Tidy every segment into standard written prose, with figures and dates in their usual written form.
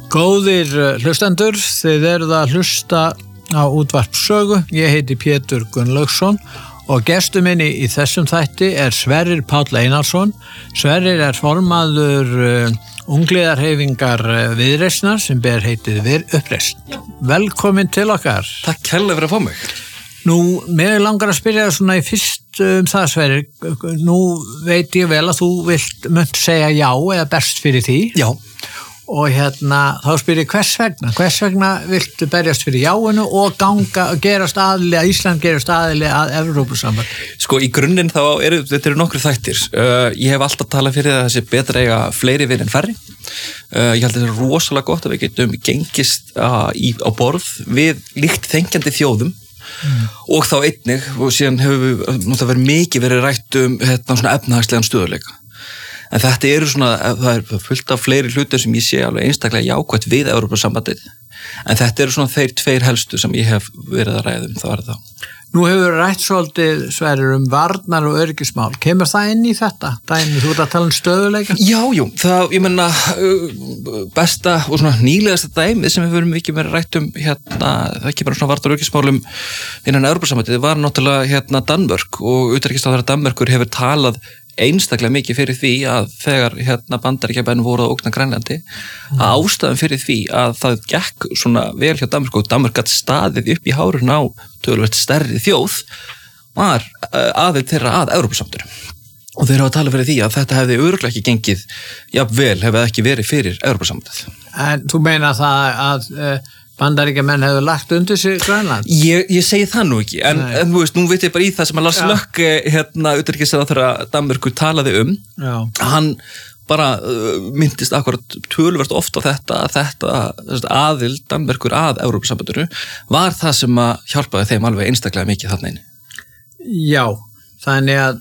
Góðir hlustendur, þið eruð að hlusta á útvarp Sögu. Ég heiti Pétur Gunnlaugsson og gestur minni í þessum þætti er Sverrir Páll Einarsson. Sverrir er formaður ungliðarhreyfingar Viðreisnar sem ber heitið Uppreisn. Velkomin til okkar. Takk kærlega fyrir að fá mig. Nú, mér langar að spyrja svona í fyrst það, Sverrir. Nú veit ég vel að þú munt segja já eða best fyrir því. Já. Og þá spyr ég hvers vegna viltu berjast fyrir jáinu og gerast aðili að Ísland gerast aðili að Evrópusamband? Sko í grunninn þá þetta eru nokkru þættir. Ég hef alltaf talað fyrir það sé betra eiga fleiri vin en færri. Ég held að þetta er rosalega gott að við getum gengist á borð við líkt þengjandi þjóðum. Og þá einnig og síðan hefur mikið verið rætt svona efnahagslegan stöðuleika. En þetta eru svona, það er fullt af fleiri hlutir sem ég sé alveg einstaklega jákvætt við Evrópusambandið. En þetta eru svona þeir tveir helstu sem ég hef verið að ræða það var það. Nú hefur rætt svolítið, Sverrir, varnar og öryggismál. Kemur það inn í þetta? Þú ert að tala stöðuleika? Já, ég meina besta og svona nýlegasta dæmið sem hefur mikið verið rætt það ekki bara svona varnar og öryggismálum innan Evrópusambandið var náttúrulega Danmörk og utanríkisráðherra Danmörkur hefur talað einstaklega mikið fyrir því að þegar Bandaríkjamenn voru að ógna Grænlandi að ástæðan fyrir því að það gekk svona vel hjá Danmörk og Danmörk gat staðið upp í hárun á töluvert stærri þjóð var aðild þeirra að Evrópusambandinu og þeir hafa talað fyrir því að þetta hefði örugglega ekki gengið jafnvel hefði ekki verið fyrir Evrópusambandið. En þú meina það að Bandaríkjamenn hefur lagt undir sig Grænland? Ég segi það nú ekki, en þú veist, nú veit ég bara í það sem að Lars Løkke, utanríkisráðherra Danmörku talaði Já. Hann bara myndist akkurat töluvert oft á þetta aðild Danmörkur að Evrópusambandinu var það sem að hjálpaði þeim alveg einstaklega mikið þarna inni. Já, þannig að,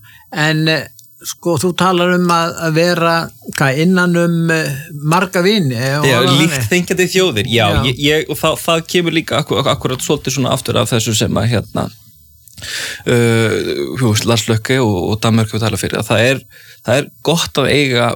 en sko, þú talar að vera innan marga vini. Já, líkt þengjandi þjóðir, og það kemur líka akkurat svolítið svona aftur af þessu sem að Lars Løkke og Danmörk við tala fyrir að það er gott að eiga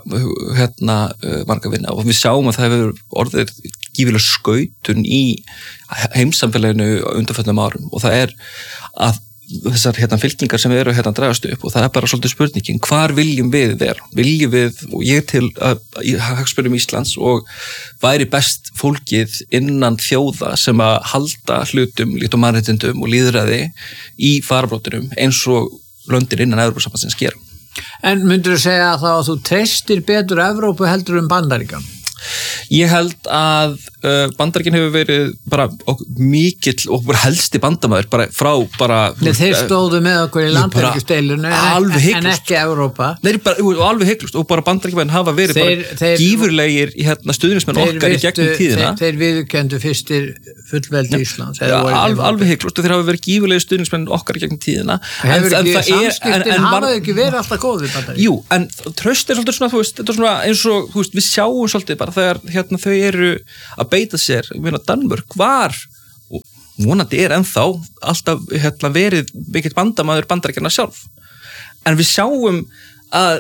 marga vini og við sjáum að það hefur orðið gífilega skautun í heimsamfélaginu undanförnum árum og það er að þessar fylkingar sem eru að dragast upp og það er bara svolítið spurningin, hvar viljum við vera? Viljum við, og ég til í Hagspörum Íslands og væri best fólkið innan þjóða sem að halda hlutum, líkt og mannréttindum og lýðræði í fararbrotunum eins og löndin innan Evrópusambandsins gera. En myndirðu segja þá að þú treystir betur Evrópu heldur Bandaríkjann? Ég held að Bandaríkinn hefur verið bara mikill og bara helsti bandamaður bara frá Þeir stóðu með okkur í landhelgisdeilunni en ekki Evrópa. Nei, alveg hygglust og bara Bandaríkjamenn hafa verið bara gífurlegir stuðningsmenn okkar í gegnum tíðina. Þeir viðurkenndu fyrstir fullveldi Íslands. Alveg hygglust og þeir hafa verið gífurlegir stuðningsmenn okkar í gegnum tíðina. Samskiptin hafa ekki verið alltaf góð við Bandaríkinn. Jú, en tröst er svolítið svona, þetta er svona eins og við sjáum svolítið bara þegar þau eru að beita sér, ég meina Danmörk var og vonandi er ennþá alltaf verið mikill bandamaður Bandaríkjanna sjálf en við sjáum að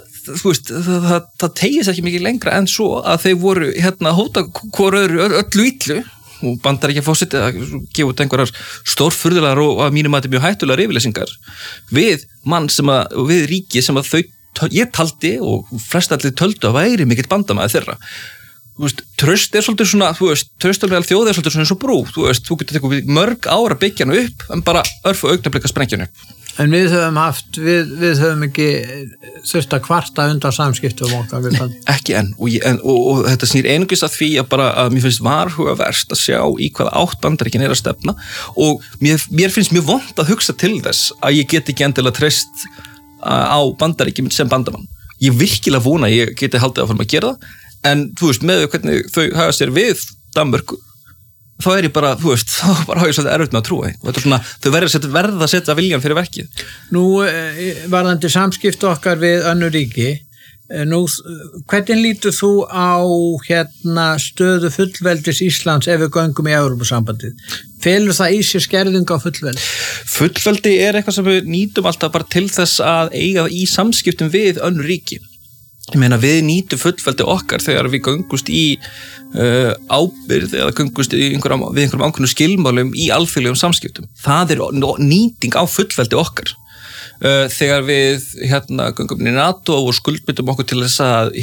það tegir sér ekki mikið lengra en svo að þau voru hóta hvor öðru öllu illu og Bandaríkjaforseti að gefa út einhverjar stórfurðulegar og að mínum að þetta mjög hættulegar yfirlýsingar við við ríki sem að ég taldi og flestallir töldu að væri mikill bandamaður þeirra. Traust er svolítið svona, traust alveg þjóð er svolítið svona eins og brú, þú getur tekið mörg ára byggja hana upp en bara örf og augnablik að sprengja hana upp. En við höfum ekki þurft að kvarta undan samskiptum okkar við það. Ekki enn og þetta snýr einungis að því að mér finnst varhugaverst að sjá í hvaða átt Bandaríkin að stefna og mér finnst mjög vont að hugsa til þess að ég get ekki endilega treyst á Bandaríkin sem bandamann. Ég virkilega vona að ég geti haldið áfram að gera það en með hvernig þau hafa sér við Danmörku þá er ég bara, þá bara hafa ég svolítið erfitt með að trúa þetta er svona, þau verða að setja viljan fyrir verkið. Nú varðandi samskipti okkar við önnur ríki hvernig lítur þú á stöðu fullveldis Íslands ef við göngum í Evrópusambandið? Felur það í sér skerðing á fullveldi? Fullveldi er eitthvað sem við nýtum alltaf bara til þess að eiga í samskiptum við önnur ríki Ég meina við nýtum fullveldi okkar þegar við göngust í ábyrgð eða göngust við einhverjum ákveðnum skilmálum í alþjóðlegum samskiptum. Það nýting á fullveldi okkar. Þegar við göngum inn í NATO og skuldbindum okkur til þess að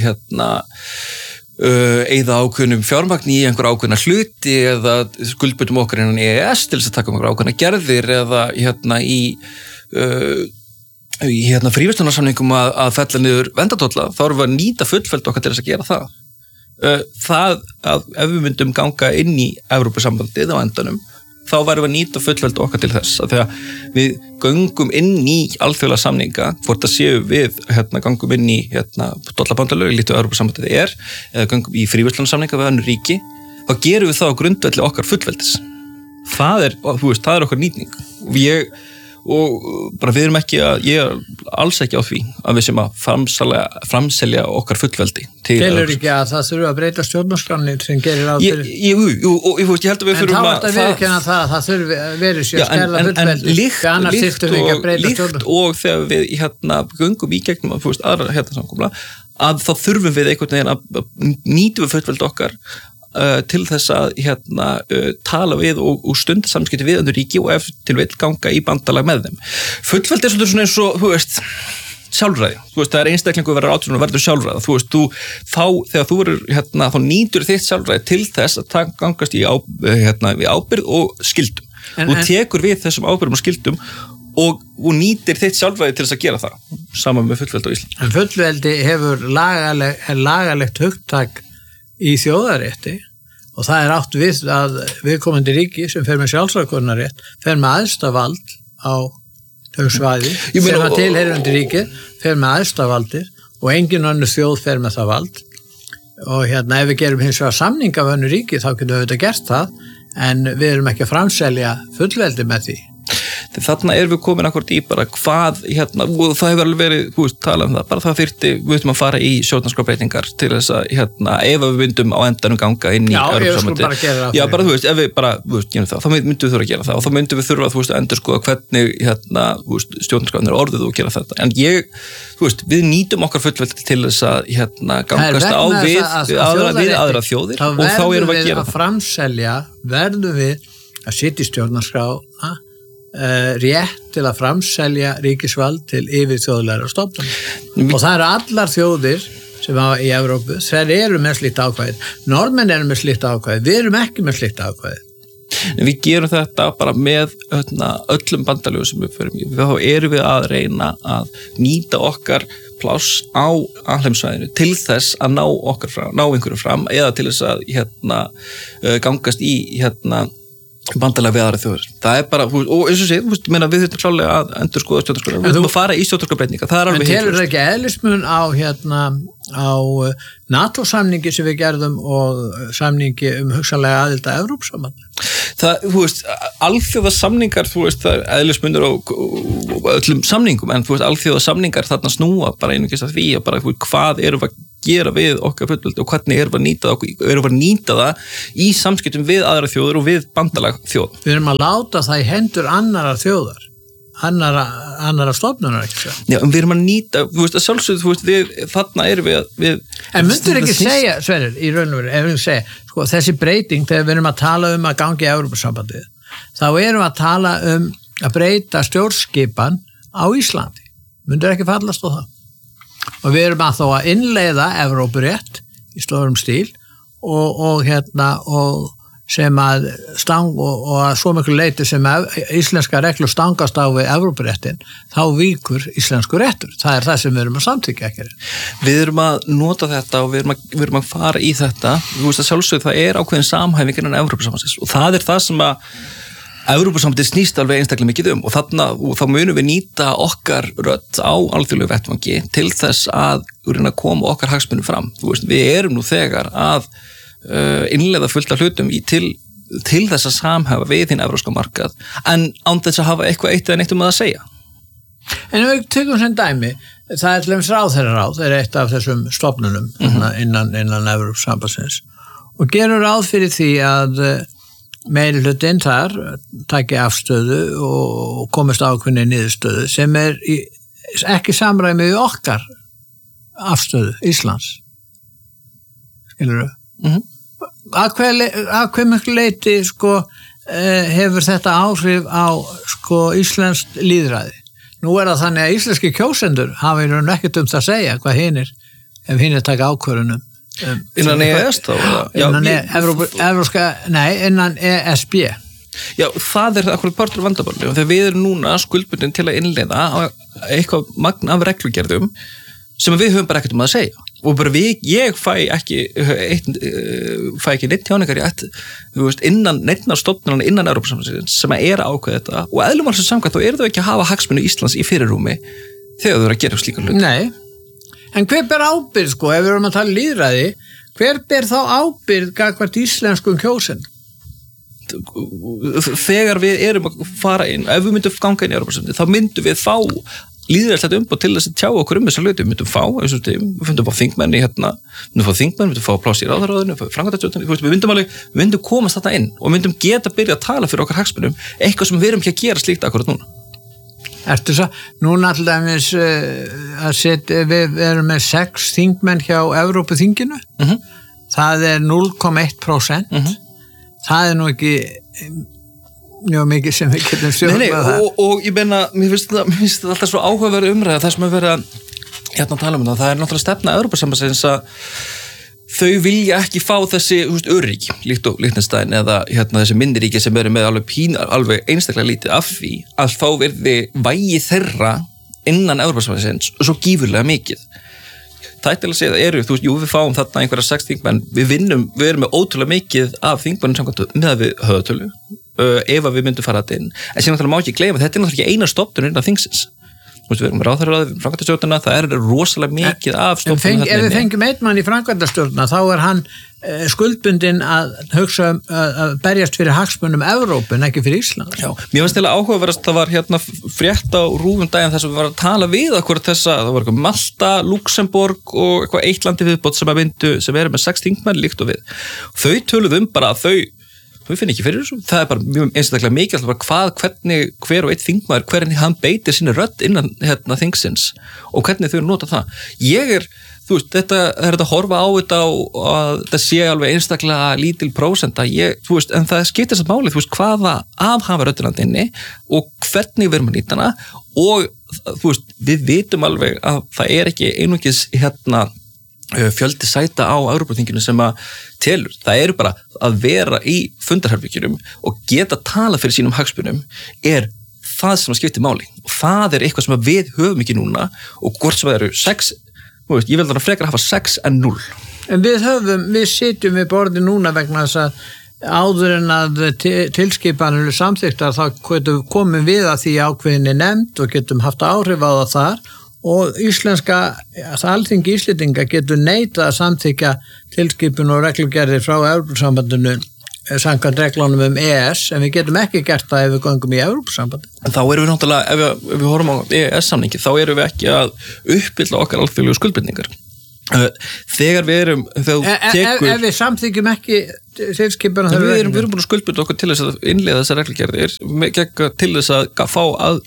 eyða ákveðnum fjármagni í einhver ákveðna hluti eða skuldbindum okkur innan EES til þess að taka einhver ákveðna gerðir eða í fríverslunarsamningum að fella niður verndartolla, þá erum við að nýta fullveldi okkar til þess að gera það. Það að ef við myndum ganga inn í Evrópusambandið á endanum, þá værum við að nýta fullveldi okkar til þess að þegar við göngum inn í alþjóðlega samninga, hvort að séu við gangum inn í tollabandalög líkt og Evrópusambandið eða göngum í fríverslunarsamninga við önnur ríki, þá gerum við það á grundvelli okkar fullveldis. Það er okkar nýtning. Og bara við erum ég alls ekki á því að við sem að framselja okkar fullveldi Telur ekki að það þurfa að breyta stjórnarskránni sem gerir ráð fyrir ég held að við þurfum að það þurfi að vera sér að stela fullveldi líkt og þegar við göngum í gegnum aðra samkomla að þá þurfum við einhvern veginn að nýtum við fullveldi okkar til þess að tala við og stunda samskipti við önnur ríki og ef til vill ganga í bandalag með þeim. Fullveldi svona eins og, sjálfræði. Það er einstaklingu að vera átján og verður sjálfræða. Þegar þú verður, þá nýtur þitt sjálfræði til þess að gangast í ábyrgð og skildum. Þú tekur við þessum ábyrgðum og skildum og nýtir þitt sjálfræði til þess að gera það, saman með fullveldi á Íslandi. En fullveldi hefur lagalegt hugtak í þjóðarétti og það er átt við að viðkomandi ríki sem fer með sjálfsákvörðunarrétt fer með æðsta vald á þau svæði sem að tilheyrandi ríki fer með æðsta valdir og engin önnur þjóð fer með það vald og ef við gerum hins vegar samninga af önnur ríki þá getum við auðvitað gert það en við erum ekki að framselja fullveldi með því. Þarna erum við komin akkord í bara hvað og það hefur alveg verið talað það, bara það þyrfti, við þurfum að fara í stjórnarskrárbreytingar til þess að ef við myndum á endanum ganga inn í Evrópusambandið. Ef við bara þá myndum við þurfa að gera það og þá myndum við þurfa að endurskoða hvernig stjórnarskráin er orðið og gera þetta. En við nýtum okkar fullveldi til þess að gangast á við aðra þjóðir og þá erum við að gera það. Framselja verðum við að sitja í stjórnarskrána rétt til að framselja ríkisvald til yfirþjóðlegra stofnana og það eru allar þjóðir sem hafa í Evrópu, þær eru með slíkt ákvæði Norðmenn eru með slíkt ákvæði, við erum ekki með slíkt ákvæði. En við gerum þetta bara með öllum bandalögum sem við förum í, þá erum við að reyna að nýta okkar pláss á alheimssvæðinu til þess að ná einhverjum fram eða til þess að gangast í bandalega við aðra þjóðir. Það er bara, og eins og segir, við þurfum klálega að endurskoða stjórnarskrár. Við þurfum að fara í stjórnarskrárbreytingar. Það er alveg telur það ekki eðlismun á NATO-samningi sem við gerðum og samningi hugsanlega aðild að Evrópusambandi? Alþjóðasamningar, það er eðlismunur á öllum samningum, en alþjóðasamningar þarna snúa bara einungis að því og bara hvað erum við að gera við okkar fullveldi og hvernig erum við að nýta það í samskiptum við aðra þjóður og við bandalag þjóð. Við erum að láta það í hendur annara þjóðar, annara stofnunar ekki svo. Já, við erum að nýta, að sjálfsögðu, þarna erum við En myndur ekki segja, Sverrir, í raun og veru, ef við segja, þessi breyting þegar við erum að tala að ganga í Evrópusambandið, þá erum við að tala að breyta stjórnskipan á Íslandi. Myndur ekki fallast á það? Og við erum að þó að innleiða Evrópurétt í stórum stíl og sem að að svo miklu leyti sem íslenska reglur stangast á við Evrópuréttin, þá víkur íslensku réttur. Það er það sem við erum að samþykkja ekki. Við erum að nota þetta og við erum að fara í þetta. Að sjálfsögðu það er ákveðin samhæfing innan Evrópusambandsins og það er það sem að Evrópusambandið snýst alveg einstaklega mikið og þá munum við nýta okkar rödd á alþjóðlegu vettvangi til þess að koma okkar hagsmunum fram. Við erum nú þegar að innleiða fullt af hlutum til þess að samhæfa við hinn evrópska markað en án þess að hafa eitthvað eitt eða neitt að segja. En við tökum sem dæmi, það er til dæmis ráðherraráð, það er eitt af þessum stofnunum innan Evrópusambandsins og gerum ráð fyrir því að meirihlutinn þar taki afstöðu og komist ákveðinni niðurstöðu sem er ekki samræmi við okkar afstöðu Íslands. Skilurðu? Að hve miklu leyti hefur þetta áhrif á íslenskt lýðræði. Nú það þannig að íslenski kjósendur hafa í raun ekkert það að segja hvað hinir, ef hinir taka ákvörðunum. Innan EES þá? Innan ESB. Já, það akkurat partur af vandamáli og þegar við erum núna skuldbundin til að innleiða eitthvað magn af reglugerðum sem við höfum bara ekkert að segja og bara ég fæ ekki neitt tjáningar innan neittnar stofnunum innan Evrópusambandsins sem að ákveða þetta og eðlumálsins samkvæmt þá þau ekki að hafa hagsmuni Íslands í fyrirrúmi þegar þau eru að gera slíka hluti. Nei, en hver ber ábyrgð ef við erum að tala lýðræði, hver ber þá ábyrgð gagnvart íslenskum kjósendum? Þegar við erum að fara inn, ef við myndum ganga inn í Evrópusambandsins þá myndum við fá líðræðslegt umboð til þess að tjá okkur þessa hluti, við myndum fá, við myndum fá þingmenn við myndum fá pláss í ráðherraráðinu, framkvæmdastjórninni, við myndum komast þetta inn og myndum geta byrja að tala fyrir okkar hagsmunum, eitthvað sem við erum ekki að gera slíkt akkurat núna. Ertu svo, núna alltaf við erum með 6 þingmenn hjá Evrópuþinginu, það 0,1%, það nú ekki mjög mikið sem við getum stjórnað það. Og ég meina, mér finnst þetta alltaf svo áhugaverð umræða, það sem að vera að tala um það er náttúrulega stefna Evrópusambandsins að þau vilja ekki fá þessi öryggi, líkt og Liechtenstein eða þessi minniríki sem eru með alveg einstaklega lítið af því að þá verði vægi þeirra innan Evrópusambandsins svo gífurlega mikið. Það til að segja það við fáum þarna einhverja 6 þingmenn, við erum með ótrúlega mikið af þingmennum samkvæmt með við höfðatölu ef við myndum fara þetta inn. En síðan náttúrulega má ekki gleyma, þetta náttúrulega ekki eina stofnun innan þingsins. Við erum með ráðherraráðið, framkvæmdastjórnina, það rosalega mikið af stofnunum þarna inni. Ef við fengjum einn mann í framkvæmdastjórnina, þá hann skuldbundinn að hugsa að berjast fyrir hagsmunum Evrópu en ekki fyrir Ísland. Já, mér finnst til að áhugaverðast, það var frétt á RÚV daginn þess að við varum að tala við okkur það var Malta, Luxemborg og eitthvað eitt landi viðbót sem eru með 6 þingmenn líkt og við. Þau töluðu bara að þau finn ekki fyrir þessu. Það bara mjög einstaklega mikið hvernig hver og eitt þingmaður, hvernig hann beitir sinni rödd innan þingsins og hvernig þau nota það. Þetta að horfa á þetta og að þetta sé alveg einstaklega lítil prósenta, en það skiptir þess að máli, hvaða afhafa röddinandinni og hvernig við erum að nýta hana og við vitum alveg að það ekki einungis fjöldi sæta á Evrópuþinginu sem að telur. Það bara að vera í fundarherbergjunum og geta tala fyrir sínum hagsmunum það sem skiptir máli og það eitthvað sem við höfum ekki núna og hvort sem það eru 6 ég vil þarna frekar hafa 6 en 0. En við sitjum við borði núna vegna þess að áður en að tilskipanir samþykktar þá komum við að því ákveðinni nefnd og getum haft áhrif á það þar og Alþingi Íslendinga getur neitað að samþykkja tilskipun og reglugerðir frá Evrópusambandinu samkvæmt reglunum EES en við getum ekki gert það ef við göngum í Evrópusambandinu. En þá erum við náttúrulega, ef við horfum á EES-samningi, þá erum við ekki að uppfylla okkar alþjóðlegu skuldbindningar. Þegar við erum ef við samþykjum ekki tilskipuna við erum búin að skuldbinda okkur til þess að innleiða þessar reglugerðir til þess að fá að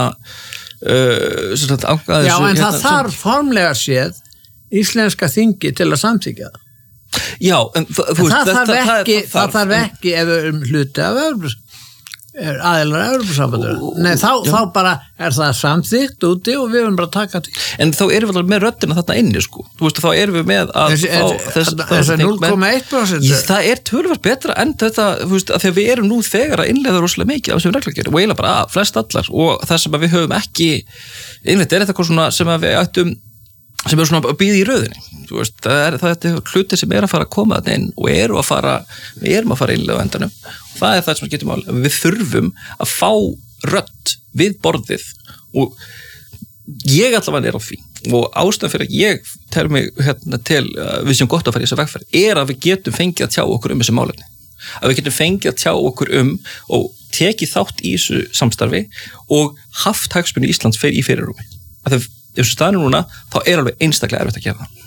Já, en það þarf formlega séð íslenska þingi til að samþykja það. Já, en það þarf ekki ef við erum hluti af aðilar Evrópusambandur. Nei, þá bara það samþykkt úti og við erum bara að taka til. En þá erum við með röddina þarna inni, þá erum við með að þess 0,1%. Það töluvert betra en þetta, þegar við erum nú þegar að innleiða rosalega mikið af þessum reglugerðum og eiginlega bara flest allar og það sem við höfum ekki innleitt eitthvað svona sem við ættum sem svona að bíða í röðinni. Það hluti sem að fara að koma þarna inn og við erum að fara innlega á endanum. Það það sem getur máli. Við þurfum að fá rödd við borðið og ég allavega á því og ástæðan fyrir að ég tel mig til við sem gott að fara í þessa vegferð að við getum fengið að tjá okkur þessi málefni. Að við getum fengið að tjá okkur og tekið þátt í þessu samstarfi og haft hagsmuni Íslands í fyrirrúmi. Að þessu staðinu núna, þá alveg einstaklega erfitt að gera það.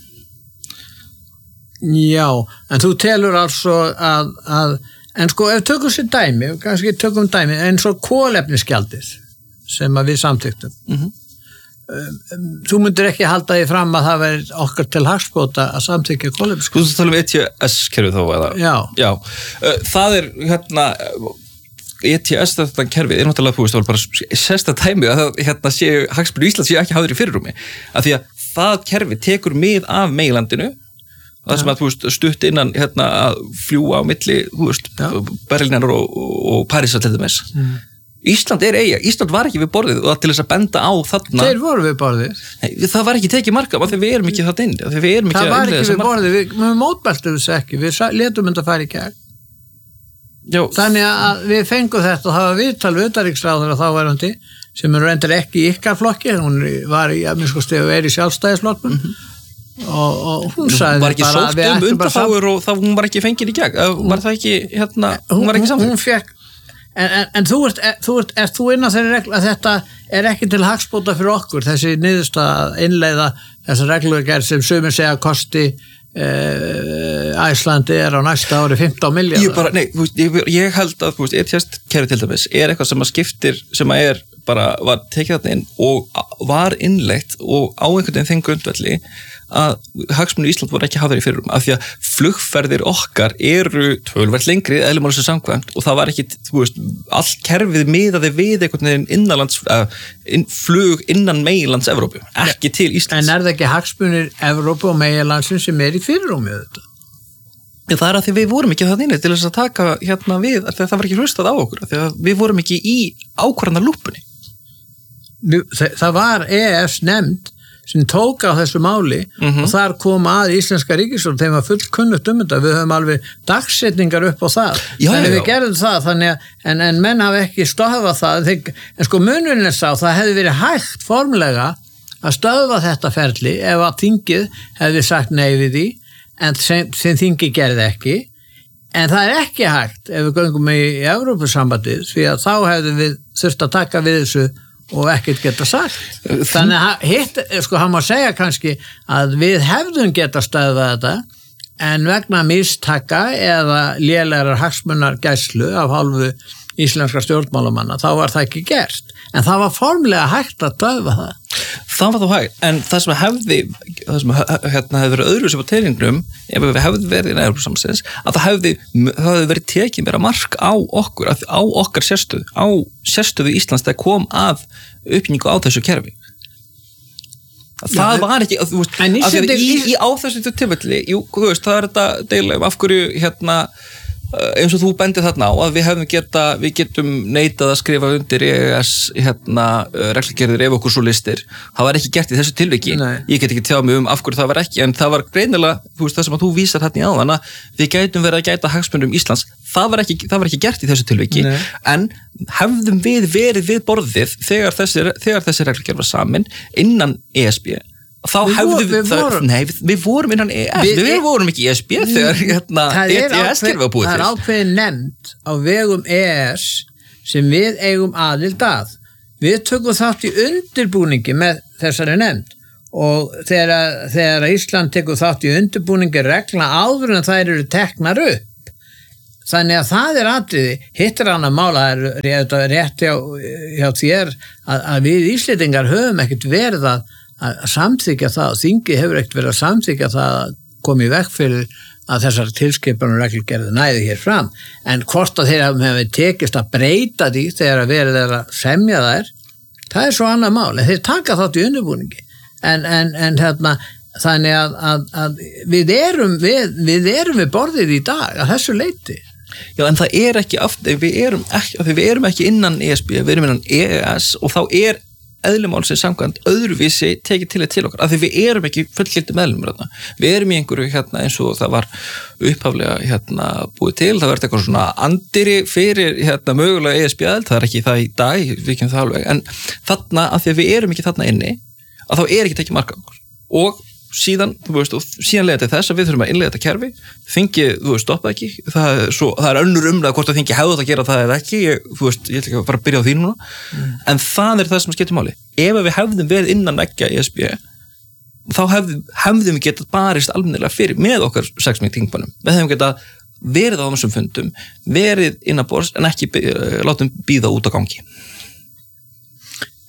Já, en þú telur altså að en ef tökum sér dæmi, kannski tökum dæmi, en svo kolefnisgjaldið sem að við samþyktum. þú myndir ekki halda því fram að það veri okkar til hagsbóta að samþykja kolefnisskattur. Þú tala ETS-kerfið þó eða? Já. Það ETS þetta kerfið náttúrulega þú veist, það bara sérsta tæmi að séu hagsmunir Íslands séu ekki hafðir í fyrirrúmi, af því að það kerfi tekur mið af meginlandinu, það sem að þú veist stutt innan að fljúa á milli, þú veist, Berlínar og Parísar til dæmis. Ísland eyja, Ísland var ekki við borðið og til þess að benda á þarna. Þeir voru við borðið. Nei, það var ekki tekið marka, af því við erum ekki þarna inni, það var ekki við borðið, við mótbæltum þess ekki, við letum þetta fara í gegn. Já. Þannig að við fengum þetta og það var viðtal við utanríkisráðherra þáverandi sem reyndar ekki í ykkar flokki, hún var í sjálfstæðisflokknum og hún sagði var ekki sótt undanþágur og það hún var ekki fengin í gegn, var það ekki hún var ekki samþykkt. Hún fékk En þú ert þú innan þeirri reglu að þetta ekki til hagsbóta fyrir okkur, þessi niðurstaða að innleiða þessa reglugerð sem sumir segja kosti Æslandi á næsta ári 15 milljarðar. Ég held að ETS-kerfið til dæmis eitthvað sem að skiptir, sem að var tekið þarna inn og var innleitt og á einhvern veginn þeim grundvelli að hagsmunir Ísland voru ekki hafðir í fyrirum, af því að flugferðir okkar eru töluvert lengri eðli málsins samkvæmt og það var ekki, þú veist, allt kerfið miðaði við einhvern veginn innanlands flug innan meginlands Evrópu, ekki til Íslands. En það ekki hagsmunir Evrópu og meginlandsins sem í fyrirrúmi þetta? Já, það að því við vorum ekki það inni til þess að taka við, af því að það var ekki hlustað á okkur, af því að við vorum ekki í ákvarðanarlúpunni. Það var EES nefnd sem tók á þessu máli og þar kom að íslenska ríkisstjórn, þeim var fullkunnugt þetta, við höfum alveg dagsetningar upp á það, þannig við gerðum það, þannig að en menn hafa ekki stöðvað það, en sko munurinn sá, það hefði verið hægt formlega að stöðva þetta ferli ef að þingið hefði sagt nei við því, en sem þingið gerði ekki, en það ekki hægt ef við göngum í Evrópusambandið, því að þá hefði við þurft að taka við þessu og ekkert geta sagt. Þannig að hann má segja kannski að við hefðum geta stöðvað þetta en vegna mistaka eða lélegar hagsmunar gæslu af hálfu íslenska stjórnmálamanna, þá var það ekki gert. En það var formlega hægt að stöðva það. Það var þá hægt, en það sem hefði verið öðru sem á teiningnum, ef við hefði verið í Evrópusambandsins, að það hefði verið tekið meira mark á okkur, á okkar sérstöðu, á sérstöðu Íslands þegar kom að uppbyggingu á þessu kerfi. Það var ekki, þú veist, á þessu tilfelli, þú veist, það þetta deila af hverju eins og þú bendið þarna á að við getum neitað að skrifa undir EES reglugerðir ef okkur svo listir. Það var ekki gert í þessu tilviki. Nei. Ég get ekki tjáð mig af hverju það var ekki, en það var greinilega, þú veist, það sem að þú vísar þarna í áðan að við gætum verið að gæta hagsmunum Íslands. Það var ekki gert í þessu tilviki. Nei. En hefðum við verið við borðið þegar þessi reglugerð var samin innan ESB. Við vorum innan EES, við vorum ekki í ESB þegar ETS-kerfið var búið til. Það ákveðin nefnd á vegum EES sem við eigum aðild að. Við tökum þátt í undirbúningi með þessari nefnd og þegar Ísland tekur þátt í undirbúningi reglna áður en þær eru teknar upp. Þannig að það atriði, hittir hann að mála rétt hjá þér að við Íslendingar höfum ekkert verið að samþykja það, þingið hefur ekkert verið að samþykja það að koma í veg fyrir að þessar tilskipanir og reglugerðir næði hér fram, en hvort að þeir hefur tekist að breyta því þegar verið er að semja þær, það svo annað mál, en þeir taka þátt í undirbúningi en þannig að við erum við borðið í dag að þessu leyti. Já, en það ekki aftur, við erum ekki innan ESB, við erum innan EES og þá eðli málsins samkvæmt öðruvísi tekið til okkar, af því við erum ekki fullgildi meðlumur þarna. Við erum í einhverju eins og það var upphaflega búið til, það verður eitthvað svona andiri fyrir mögulega ESB-aðild, það ekki það í dag, við ekki það alveg, en þarna, af því að við erum ekki þarna inni, að þá ekki tekið marka okkur. Og síðan, þú veist, síðan leiða til þess að við þurfum að innleiða þetta kerfi, þingið, þú veist, stoppa ekki, það önnur umræða hvort að þingið hefðu það að gera það eða ekki, þú veist, ég ætla ekki að fara að byrja á því núna, en það það sem skiptir máli. Ef við hefðum verið innan veggja ESB, þá hefðum við getað barist almennilega fyrir með okkar 6 þingmönnum. Við hefðum getað verið á þessum fundum, verið innanborðs en ekki látum bíða út á gangi.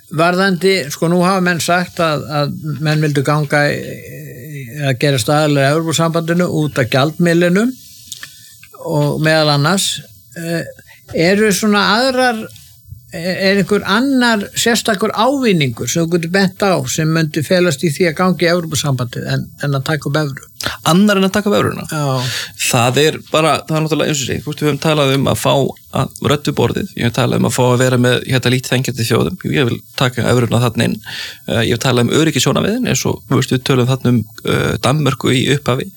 varðandi, sko nú hafa menn sagt að menn vildu ganga að gera staðalega Evrópusambandinu út af gjaldmiðlinum og meðal annars eru svona aðrar einhver annar sérstakur ávinningur sem þú getur bent á sem myndi felast í því að gangi í Evrópusambandið en að taka upp evru annar en að taka upp evruna? Já. Það er náttúrulega eins og sig, við höfum talað að fá að röddu borðið, ég hef talað að fá að vera með lítið þengjandi þjóðum, ég vil taka evruna þarna inn, ég hef talað öryggisjónaviðin eins og við tölum þarna Danmörku í upphafi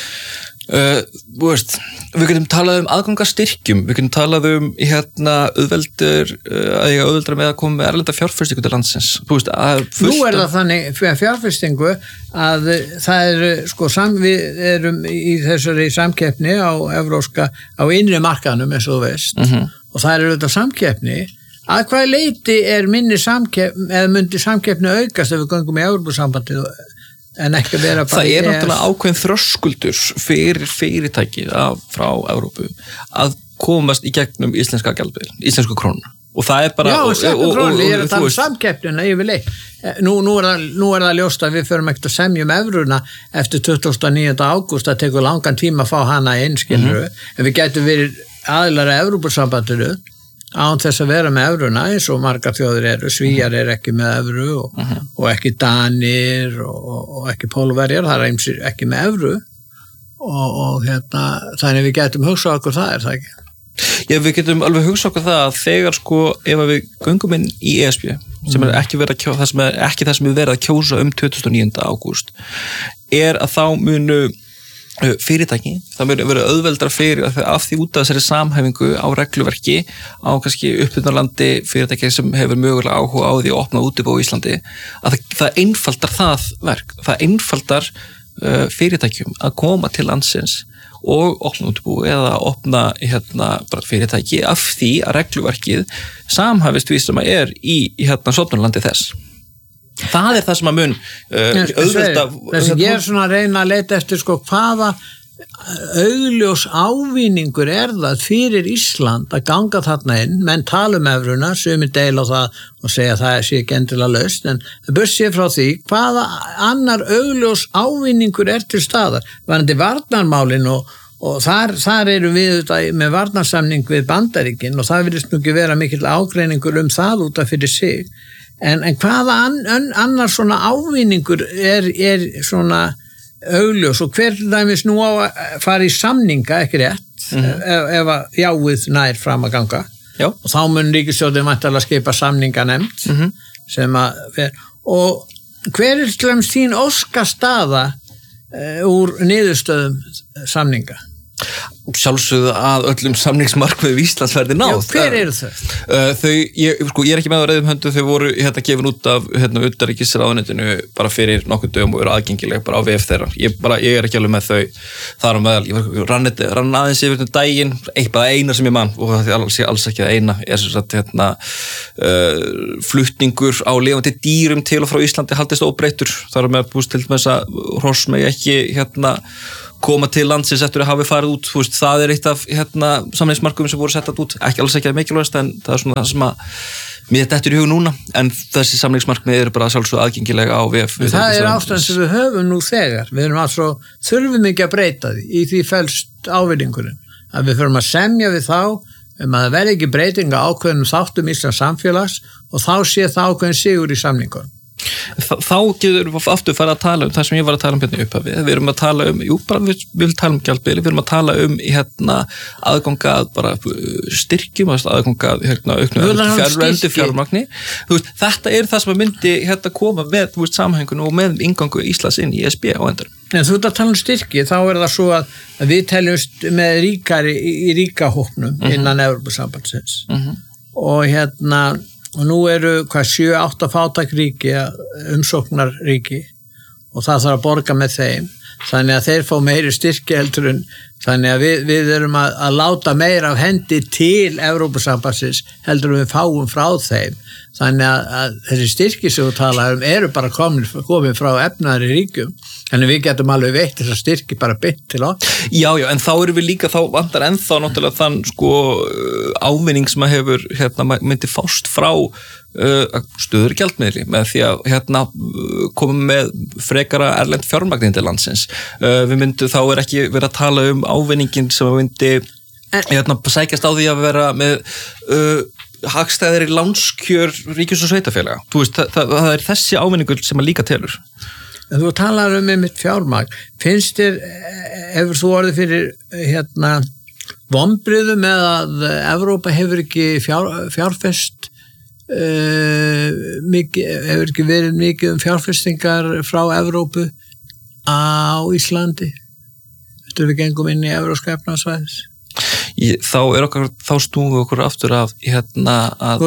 við getum talað aðgangastyrkjum, við getum talað auðveldur að ég auðveldra með að koma með erlenda fjárfestingu til landsins Nú það þannig fjárfestingu að það sko við erum í þessari samkeppni á innri markaðnum eins og þú veist og það þetta samkeppni að hvaða leyti minni samkeppni eða myndi samkeppni aukast ef við göngum í Evrópusambandið en ekki vera bara það náttúrulega ákveðin þröskuldur fyrir fyrirtæki frá Evrópu að komast í gegnum íslenska gjaldmiðil, íslensku krónu og það bara ég að tala samkeppnina yfirleitt nú það ljóst að við förum ekkert að semja evruna eftir 29. ágúst það tekur langan tíma að fá hana inn skilur en við gætum verið aðilar að Evrópusambandinu án þess að vera með evruna eins og margar þjóðir eru, Svíjar ekki með evru og ekki Danir og ekki Pólverjar, það ýmsir ekki með evru og þannig við getum hugsað okkur það það ekki? Já, við getum alveg hugsað okkur það að þegar ef við göngum inn í ESB sem ekki það sem við verið að kjósa 29. ágúst að þá munu fyrirtæki, það verður verið auðveldra fyrir af því út af þessari samhæfingu á regluverki á kannski uppbyrnarlandi fyrirtæki sem hefur mögulega áhuga á því að opna útibú í Íslandi að það einfaldar það verk, það einfaldar fyrirtækjum að koma til landsins og opna útibú eða opna bara fyrirtæki af því að regluverkið samhæfist við sem að í sofnarlandi þess það það sem að mun auðvelda þess að ég svona að reyna að leita eftir hvaða augljós ávinningur það fyrir Ísland að ganga þarna inn menn tala evruna, sumir deila á það og segja að það sé ekki endilega laust en burt sér frá því hvaða annar augljós ávinningur til staðar varðandi varnarmálin og þar eru við með varnarsamning við Bandaríkin og það virðist nú ekki vera mikill ágreiningur það út af fyrir sig En hvaða annar svona ávinningur svona augljós og hver dæmis nú á að fara í samninga, ekki rétt, ef að jáið nær fram að ganga og þá mun ríkisstjórnin væntanlega skipa samninganefnd sem að og hver til dæmis þín óskastaða úr niðurstöðum samninga? Sjálfsögðu að öllum samningsmarkmiðum Íslands verði náð. Já, hver eru þau? Ég er ekki með á reiðum höndu, þau voru gefin út af utanríkisráðuneytinu bara fyrir nokkuð dögum og eru aðgengileg bara á VF þeirra. Ég er ekki alveg með þau þar á meðal. Ég rann aðeins yfir daginn, bara eina sem ég man og það sé alls ekki að eina sem sagt flutningur á lifandi dýrum til og frá Íslandi haldist óbreyttur. Þar með búst til þess að hross megi ekki koma til landsins eftir að hafi farið út, það eitt af samningsmarkmiðum sem voru settað út, alls ekki að mikilvægast en það svona það sem að mér dettur í hug núna, en þessi samningsmarkmið eru bara sjálfsögðu aðgengilega á VF. Það ástæðan sem við höfum nú þegar, við erum þurfum ekki að breyta því, í því felst ávinningurinn, að við þurfum að semja við þá að það verði ekki breytinga ákveðnum þáttum Íslands samfélags og þá sé það ákveðin sigur í samningunum. Þá getur við aftur fara að tala það sem ég var að tala hérna upphafið, við erum að tala við viljum tala gjaldmiðil, við erum að tala aðganga bara styrkjum, aðganga auknu fjármagni, þetta það sem myndi koma með samhengun og með inngangu Íslands inn í ESB á endur. En þú ert að tala styrki, þá það svo að við teljumst með ríkari í ríkahópnum innan Evrópusambandsins og nú eru 7-8 fátækríki umsóknarríki og það þarf að borga með þeim þannig að þeir fá meiri styrki heldur en þannig að við erum að láta meira af hendi til Evrópusambandsins heldur en við fáum frá þeim þannig að þessi styrki sem við talaðum eru bara komin frá efnaðri ríkjum þannig við getum alveg veitt þessa styrki bara beint til okkur. Já, en þá erum við líka, þá vantar ennþá náttúrulega þann ávinning sem að hefur myndi fást frá stöður gjaldmiðli með því að koma með frekara erlent fjármagn til landsins. Þá ekki verið að tala ávinningin sem myndi sækjast á því að vera með hagstæðari lánskjör ríkis- og sveitarfélaga. Þú veist, það þessi ávinningur sem að líka telur. Þú talar mitt fjármagn. Finnst þér, hefur þú orðið fyrir vonbrigðum með að Evrópa hefur ekki fjárfest hefur ekki verið mikið fjárfestingar frá Evrópu á Íslandi eftir við gengum inn í Evrópska efnahagssvæðis? Þá stúum við okkur aftur af að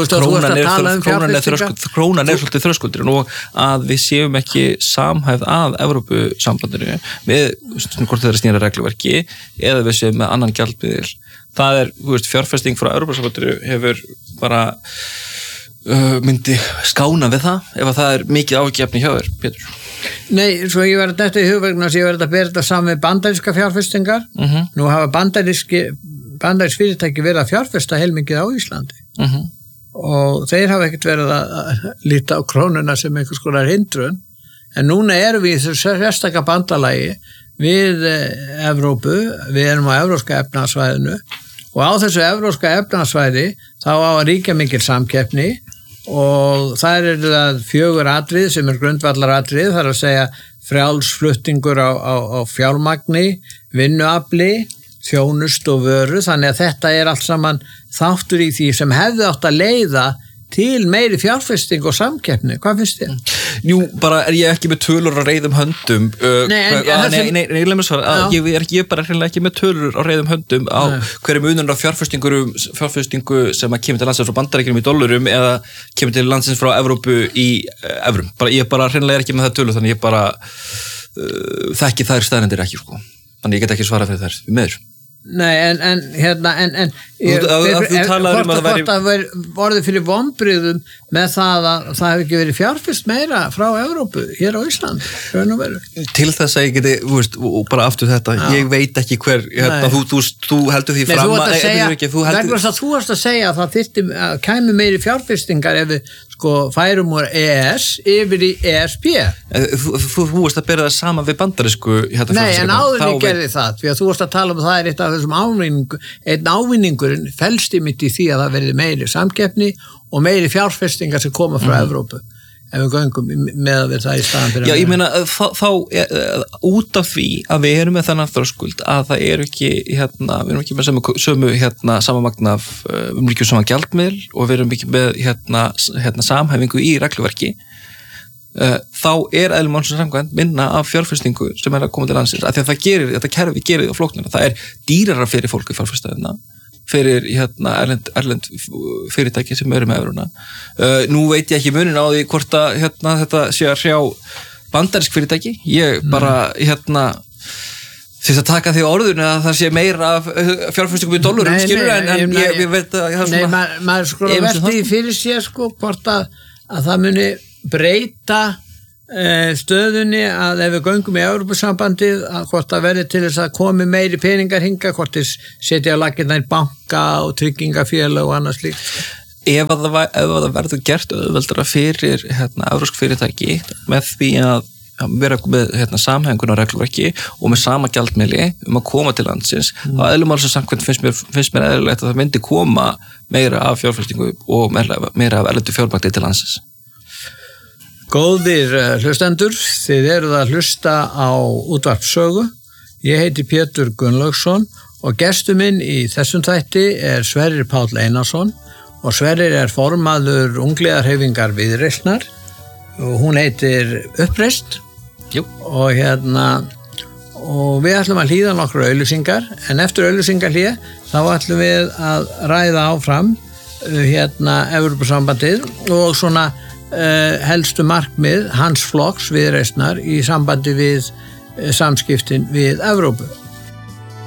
krónan er svolítið þröskuldurinn og að við séum ekki samhæfð að Evrópusambandinu við hvort þetta snýra regluverki eða við séum með annan gjaldmiðil. Það fjárfesting frá Evrópusambandinu hefur bara myndi skána við það ef að það mikið áhyggjuefni hjá þér, Pétur? Nei, svo ég verið þetta í hugvegna að ég verið að bera þetta saman við bandaríska fjárfestingar. Nú hafa bandarísk fyrirtæki verið að fjárfesta heilmikið á Íslandi og þeir hafa ekkert verið að líta á krónuna sem einhvers konar hindrun, en núna erum við í þessu sérstaka bandalagi við Evrópu, við erum á Evrópska efnahagssvæðinu og á þessu Evrópska efnahagssvæði þá á að ríkja mikil samkeppni og það það 4 atriði sem grundvallar atriði, það að segja frjálsflutningur á fjármagni, vinnuafli, þjónust og vöru, þannig að þetta allt saman þáttur í því sem hefði átt að leiða til meiri fjárfesting og samkeppni. Hvað finnst þér? Jú, bara ég ekki með tölur á reiðum höndum. Ég bara hreinlega ekki með tölur á reiðum höndum á hverju munur á fjárfestingu sem að kemur til landsins frá Bandaríkjunum í dollarum eða kemur til landsins frá Evrópu í evrum. Ég bara hreinlega ekki með það tölur, þannig ég bara þekki þær staðreyndir ekki, sko. Þannig ég get ekki svarað fyrir þær meður. Nei, en þú talaður að það væri orðið fyrir vonbrigðum með það að það hefur ekki verið fjárfest meira frá Evrópu hér á Ísland til þess að ég geti, og bara aftur þetta, ég veit ekki hver þú heldur því fram þú varst að segja að það þyrfti að kæmi meiri fjárfestingar ef við færum úr EES yfir í ESB. Þú varst að bera það saman við bandarísku Nei, en áður ég gerði það, því að þú varst að tala það eitt af þessum ávinningurinn felst í mitt í því að það verði meiri samkeppni og meiri fjárfestingar sem koma frá Evrópu ef við göngum með að við það í staðan fyrir. Já, ég meina þá út af því að við erum með þennan þröskuld að það ekki við erum ekki með sömu sama magn af við erum ekki sama gjaldmiðl og við erum ekki með samhæfingu í regluverki þá eðli málsins samkvæmt minna af fjárfestingu sem að koma til landsins af því að þetta kerfi gerir það flóknara. Það dýrara fyrir fólk í fjárfestingu fyrir erlend fyrirtæki sem eru með evruna. Nú veit ég ekki munin á því hvort að þetta sé að hrjá bandarísk fyrirtæki. Ég bara þess að taka því orðun að það sé meira af fjárfestingum í dollurum, skilur, en ég veit að maður velti fyrir sér hvort að það muni breyta stöðunni að ef við göngum í Evrópusambandið að hvort það verði til þess að komi meiri peningar hinga, hvort þess setja á laggirnar banka og tryggingafélag og annars slíkt. Ef það verður gert auðveldara fyrir evrópsk fyrirtæki með því að vera með samhengun á regluverki og með sama gjaldmiðli að koma til landsins, þá eðli málsins samkvæmt finnst mér eðlilegt að það myndi koma meira af fjárfestingu og meira af erlendu fjármagni til landsins. Góðir hlustendur, þið eruð að hlusta á útvarp Sögu. Ég heiti Pétur Gunnlaugsson og gestur minn í þessum þætti Sverrir Páll Einarsson og Sverrir formaður ungliðarhreyfingar Viðreisnar og hún heitir Uppreist. Jú. Og og við ætlum að hlýða nokkru auglýsingar, en eftir auglýsingarhlé þá ætlum við að ræða áfram Evrópusambandið og svona helstu markmið hans flokks Viðreisnar í sambandi við samskiptin við Evrópu.